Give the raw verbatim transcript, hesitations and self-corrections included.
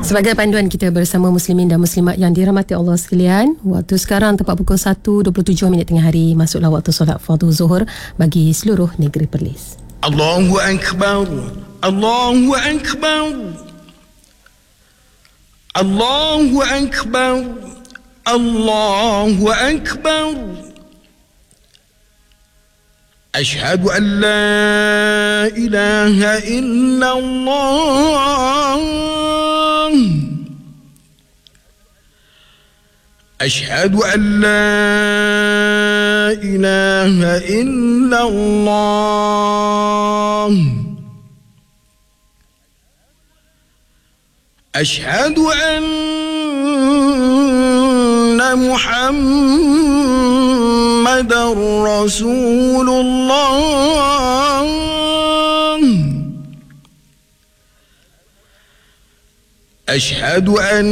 Sebagai panduan kita bersama muslimin dan muslimat yang dirahmati Allah sekalian, waktu sekarang tepat pukul satu dua puluh tujuh minit tengah hari, masuklah waktu solat fardu zuhur bagi seluruh negeri Perlis. Allahu Akbar, Allahu Akbar, Allahu Akbar, Allahu Akbar. أشهد أن لا إله إلا الله أشهد أن لا إله إلا الله أشهد أن محمد رسول الله أشهد أن